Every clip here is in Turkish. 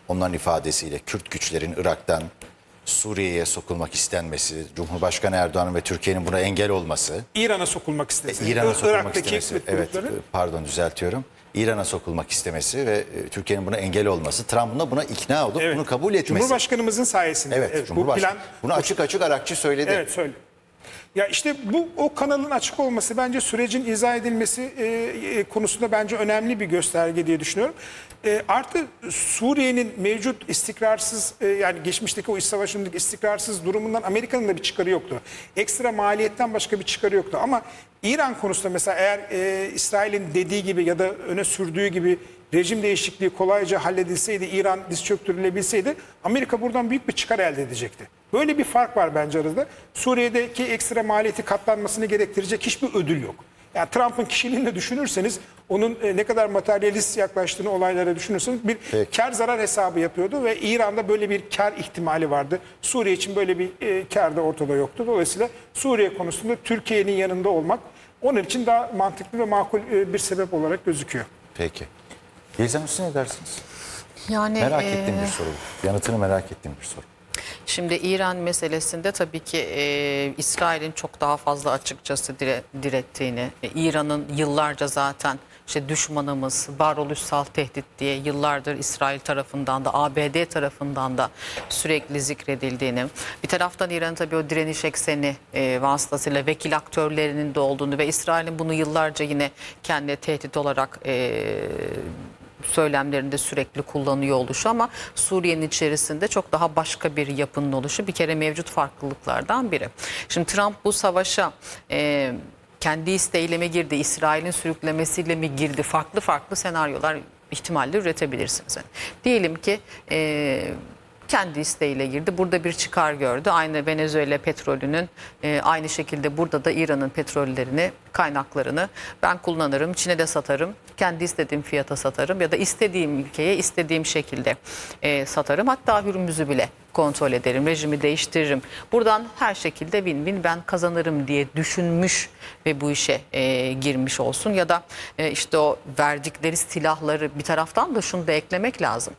onların ifadesiyle Kürt güçlerin Irak'tan Suriye'ye sokulmak istenmesi, Cumhurbaşkanı Erdoğan'ın ve Türkiye'nin buna engel olması. İran'a sokulmak istemesi. İran'a sokulmak Irak'taki istemesi. Evet, grupları. pardon düzeltiyorum. İran'a sokulmak istemesi ve Türkiye'nin buna engel olması, Trump'ın da buna ikna olup bunu kabul etmesi. Cumhurbaşkanımızın sayesinde. Evet, Cumhurbaşkanı. Bunu açık açık Arakçı söyledi. Evet, söyle. Ya işte o kanalın açık olması bence sürecin izah edilmesi konusunda bence önemli bir gösterge diye düşünüyorum. Artı Suriye'nin mevcut istikrarsız yani geçmişteki o iç savaşındaki istikrarsız durumundan Amerika'nın da bir çıkarı yoktu. Ekstra maliyetten başka bir çıkarı yoktu. Ama İran konusunda mesela eğer İsrail'in dediği gibi ya da öne sürdüğü gibi rejim değişikliği kolayca halledilseydi, İran diz çöktürülebilseydi Amerika buradan büyük bir çıkar elde edecekti. Böyle bir fark var bence arada. Suriye'deki ekstra maliyeti katlanmasını gerektirecek hiçbir ödül yok. Yani Trump'ın kişiliğini düşünürseniz, onun ne kadar materyalist yaklaştığını olaylara düşünürseniz bir kar zarar hesabı yapıyordu ve İran'da böyle bir kar ihtimali vardı. Suriye için böyle bir kar da ortada yoktu. Dolayısıyla Suriye konusunda Türkiye'nin yanında olmak onun için daha mantıklı ve makul bir sebep olarak gözüküyor. Peki. Yelizem Üstü ne dersiniz? Yani Merak ettiğim bir soru. Yanıtını merak ettiğim bir soru. Şimdi İran meselesinde tabii ki İsrail'in çok daha fazla açıkçası direttiğini, İran'ın yıllarca zaten işte düşmanımız, varoluşsal tehdit diye yıllardır İsrail tarafından da ABD tarafından da sürekli zikredildiğini, bir taraftan İran'ın tabii o direniş ekseni vasıtasıyla vekil aktörlerinin de olduğunu ve İsrail'in bunu yıllarca yine kendi tehdit olarak söylemlerinde sürekli kullanıyor oluşu, ama Suriye'nin içerisinde çok daha başka bir yapının oluşu bir kere mevcut farklılıklardan biri. Şimdi Trump bu savaşa kendi isteğiyle mi girdi, İsrail'in sürüklemesiyle mi girdi, farklı farklı senaryolar, ihtimaller üretebilirsiniz. Yani diyelim ki kendi isteğiyle girdi. Burada bir çıkar gördü. Aynı Venezuela petrolünün aynı şekilde burada da İran'ın petrollerini, kaynaklarını ben kullanırım, Çin'e de satarım, kendi istediğim fiyata satarım ya da istediğim ülkeye istediğim şekilde satarım. Hatta Hürmüz'ü bile kontrol ederim, rejimi değiştiririm. Buradan her şekilde win-win ben kazanırım diye düşünmüş ve bu işe girmiş olsun. Ya da işte o verdikleri silahları, bir taraftan da şunu da eklemek lazım.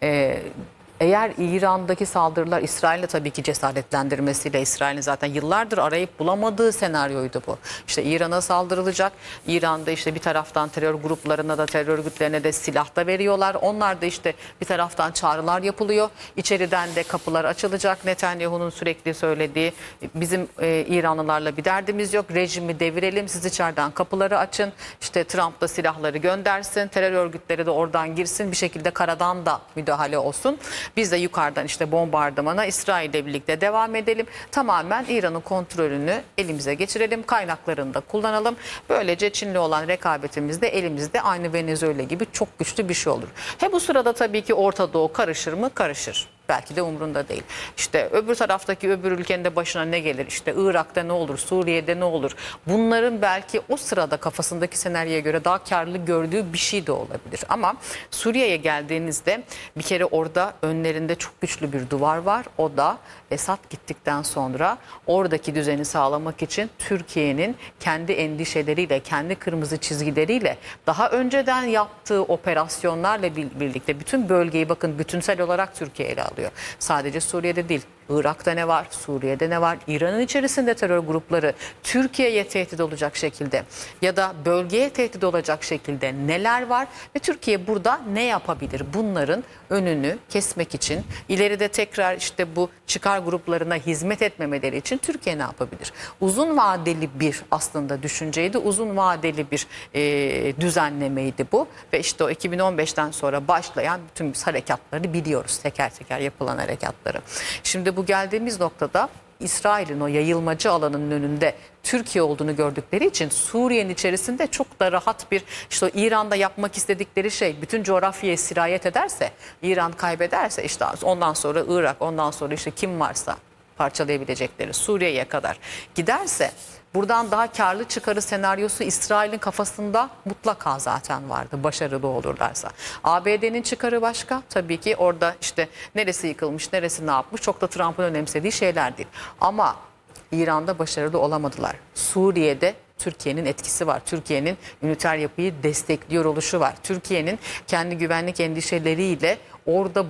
Eğer İran'daki saldırılar İsrail'le tabii ki cesaretlendirmesiyle, İsrail'in zaten yıllardır arayıp bulamadığı senaryoydu bu. İşte İran'a saldırılacak. İran'da işte bir taraftan terör gruplarına da, terör örgütlerine de silah da veriyorlar. Onlar da işte bir taraftan çağrılar yapılıyor. İçeriden de kapılar açılacak. Netanyahu'nun sürekli söylediği, bizim İranlılarla bir derdimiz yok. Rejimi devirelim, siz içeriden kapıları açın. İşte Trump da silahları göndersin. Terör örgütleri de oradan girsin. Bir şekilde karadan da müdahale olsun. Biz de yukarıdan işte bombardımana İsrail'le birlikte devam edelim. Tamamen İran'ın kontrolünü elimize geçirelim. Kaynaklarını da kullanalım. Böylece Çin'le olan rekabetimiz de elimizde, aynı Venezuela gibi çok güçlü bir şey olur. Bu sırada tabii ki Orta Doğu karışır mı? Karışır. Belki de umrunda değil. İşte öbür taraftaki öbür ülkenin de başına ne gelir? İşte Irak'ta ne olur? Suriye'de ne olur? Bunların belki o sırada kafasındaki senaryoya göre daha karlı gördüğü bir şey de olabilir. Ama Suriye'ye geldiğinizde bir kere orada önlerinde çok güçlü bir duvar var. O da Esad gittikten sonra oradaki düzeni sağlamak için Türkiye'nin kendi endişeleriyle, kendi kırmızı çizgileriyle, daha önceden yaptığı operasyonlarla birlikte bütün bölgeyi, bakın, bütünsel olarak Türkiye ele alıyor. Sadece Suriye'de değil, Irak'ta ne var, Suriye'de ne var, İran'ın içerisinde terör grupları Türkiye'ye tehdit olacak şekilde ya da bölgeye tehdit olacak şekilde neler var ve Türkiye burada ne yapabilir? Bunların önünü kesmek için, ileride tekrar işte bu çıkar gruplarına hizmet etmemeleri için Türkiye ne yapabilir? Uzun vadeli bir aslında düşünceydi, uzun vadeli bir düzenlemeydi bu ve işte o 2015'ten sonra başlayan bütün harekatları biliyoruz, teker teker yapılan harekatları. Şimdi bu geldiğimiz noktada İsrail'in o yayılmacı alanının önünde Türkiye olduğunu gördükleri için Suriye'nin içerisinde çok da rahat bir, işte İran'da yapmak istedikleri şey bütün coğrafyaya sirayet ederse, İran kaybederse işte ondan sonra Irak, ondan sonra işte kim varsa parçalayabilecekleri Suriye'ye kadar giderse, buradan daha karlı çıkarı senaryosu İsrail'in kafasında mutlaka zaten vardı, başarılı olurlarsa. ABD'nin çıkarı başka. Tabii ki orada işte neresi yıkılmış, neresi ne yapmış çok da Trump'ın önemsediği şeyler değil. Ama İran'da başarılı olamadılar. Suriye'de Türkiye'nin etkisi var. Türkiye'nin üniter yapıyı destekliyor oluşu var. Türkiye'nin kendi güvenlik endişeleriyle orada